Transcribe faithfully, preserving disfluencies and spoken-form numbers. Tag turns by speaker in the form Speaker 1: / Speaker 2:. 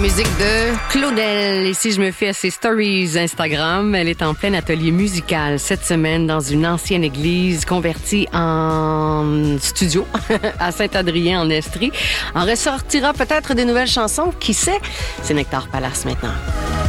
Speaker 1: musique de Claudel. Et si je me fie à ses stories Instagram, elle est en plein atelier musical cette semaine dans une ancienne église convertie en studio à Saint-Adrien-en-Estrie. En ressortira peut-être des nouvelles chansons. Qui sait? C'est Nectar Palace maintenant.